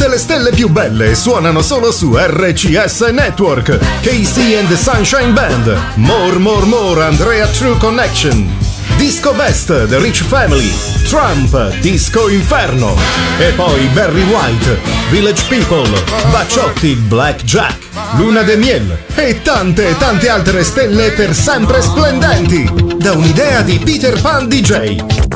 le stelle più belle suonano solo su RCS Network. KC and the Sunshine Band, More, Andrea True Connection, Disco Best, The Rich Family, Trump, Disco Inferno, e poi Barry White, Village People, Bacciotti, Black Jack, Luna de Miel e tante altre stelle per sempre splendenti, da un'idea di Peter Pan DJ.